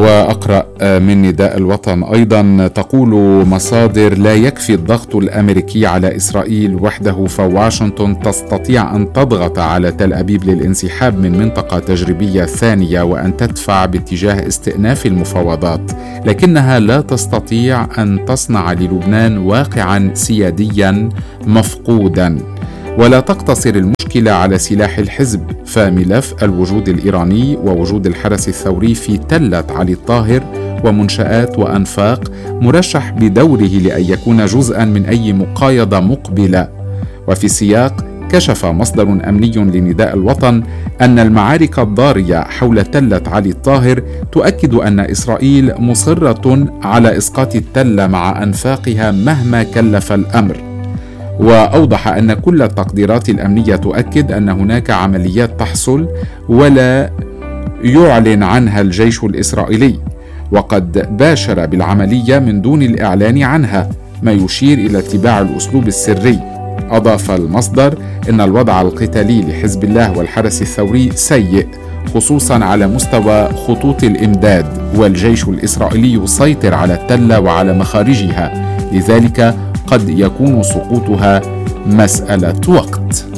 وأقرأ من نداء الوطن أيضا، تقول مصادر: لا يكفي الضغط الأمريكي على إسرائيل وحده، فواشنطن تستطيع أن تضغط على تل أبيب للانسحاب من منطقة تجريبية ثانية وأن تدفع باتجاه استئناف المفاوضات، لكنها لا تستطيع أن تصنع للبنان واقعا سياديا مفقودا. ولا تقتصر المشكلة على سلاح الحزب، فملف الوجود الإيراني ووجود الحرس الثوري في تلة علي الطاهر ومنشآت وأنفاق مرشح بدوره لأن يكون جزءا من أي مقايضة مقبلة. وفي السياق كشف مصدر أمني لنداء الوطن أن المعارك الضارية حول تلة علي الطاهر تؤكد أن إسرائيل مصرة على إسقاط التلة مع أنفاقها مهما كلف الأمر. وأوضح أن كل التقديرات الأمنية تؤكد أن هناك عمليات تحصل ولا يعلن عنها الجيش الإسرائيلي، وقد باشر بالعملية من دون الإعلان عنها، ما يشير إلى اتباع الأسلوب السري. أضاف المصدر أن الوضع القتالي لحزب الله والحرس الثوري سيء، خصوصا على مستوى خطوط الإمداد، والجيش الإسرائيلي يسيطر على التلة وعلى مخارجها، لذلك قد يكون سقوطها مسألة وقت.